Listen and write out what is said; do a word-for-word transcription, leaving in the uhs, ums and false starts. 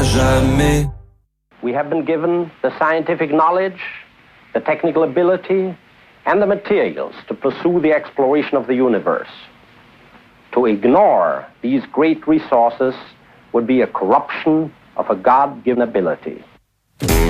à jamais. We have been given the scientific knowledge, the technical ability, and the materials to pursue the exploration of the universe. To ignore these great resources would be a corruption of a God-given ability.